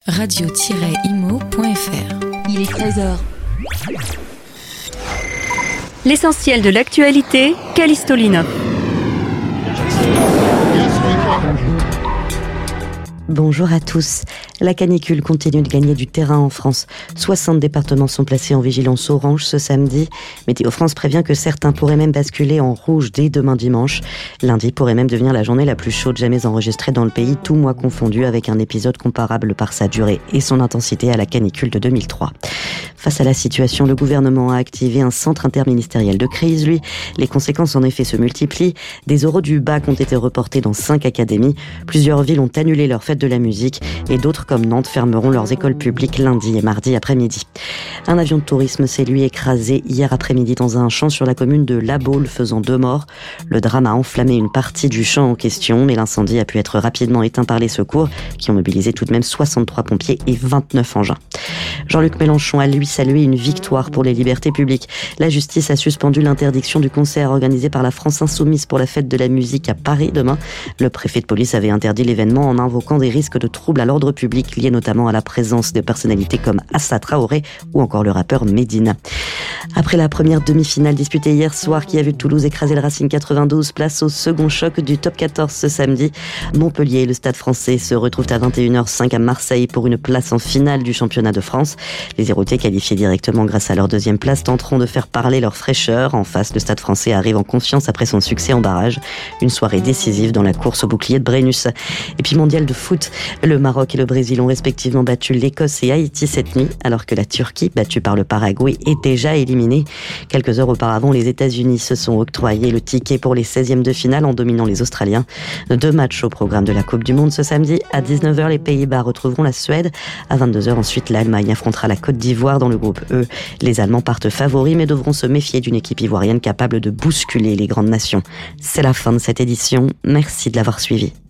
radio-imo.fr. Il est 13h. L'essentiel de l'actualité, Callisto Lina. Bonjour à tous. La canicule continue de gagner du terrain en France. 60 départements sont placés en vigilance orange ce samedi. Météo France prévient que certains pourraient même basculer en rouge dès demain dimanche. Lundi pourrait même devenir la journée la plus chaude jamais enregistrée dans le pays, tout mois confondu, avec un épisode comparable par sa durée et son intensité à la canicule de 2003. Face à la situation, le gouvernement a activé un centre interministériel de crise. Les conséquences en effet se multiplient. Des oraux du bac ont été reportés dans 5 académies. Plusieurs villes ont annulé leur fête de la musique et d'autres comme Nantes fermeront leurs écoles publiques lundi et mardi après-midi. Un avion de tourisme s'est lui écrasé hier après-midi dans un champ sur la commune de La Baule, faisant 2 morts. Le drame a enflammé une partie du champ en question, mais l'incendie a pu être rapidement éteint par les secours qui ont mobilisé tout de même 63 pompiers et 29 engins. Jean-Luc Mélenchon a lui salué une victoire pour les libertés publiques. La justice a suspendu l'interdiction du concert organisé par la France Insoumise pour la fête de la musique à Paris demain. Le préfet de police avait interdit l'événement en invoquant des risques de troubles à l'ordre public liés notamment à la présence de personnalités comme Assa Traoré ou encore le rappeur Medina. Après la première demi-finale disputée hier soir qui a vu Toulouse écraser le Racing 92, place au second choc du top 14 ce samedi. Montpellier et le Stade Français se retrouvent à 21h05 à Marseille pour une place en finale du championnat de France. Les Héraultais, qualifiés directement grâce à leur deuxième place, tenteront de faire parler leur fraîcheur. En face, le Stade Français arrive en confiance après son succès en barrage. Une soirée décisive dans la course au bouclier de Brennus. Et puis mondial de foot, le Maroc et le Brésil ont respectivement battu l'Écosse et Haïti cette nuit, alors que la Turquie, battue par le Paraguay, est déjà éliminée. Quelques heures auparavant, les États-Unis se sont octroyés le ticket pour les 16e de finale en dominant les Australiens. 2 matchs au programme de la Coupe du Monde ce samedi. À 19h, les Pays-Bas retrouveront la Suède. À 22h, ensuite, l'Allemagne affrontera la Côte d'Ivoire dans le groupe E. Les Allemands partent favoris, mais devront se méfier d'une équipe ivoirienne capable de bousculer les grandes nations. C'est la fin de cette édition. Merci de l'avoir suivi.